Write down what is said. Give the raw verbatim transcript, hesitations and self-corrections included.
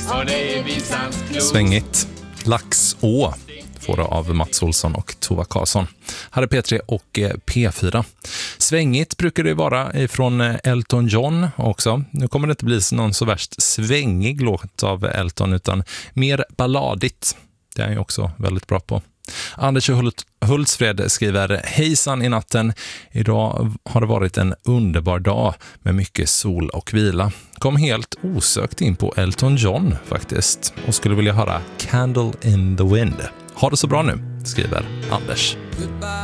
och det är Vincents klot. Svängigt. Laxå får det av Mats Olsson och Tova Karlsson. Här är P tre och P fyra. Svängigt brukar det vara ifrån Elton John också. Nu kommer det inte bli någon så värst svängig låt av Elton utan mer balladigt. Det är han ju också väldigt bra på. Anders Hult- Hultsfred skriver: Hejsan i natten. Idag har det varit en underbar dag med mycket sol och vila. Kom helt osökt in på Elton John faktiskt och skulle vilja höra Candle in the Wind. Ha det så bra nu, skriver Anders. Goodbye.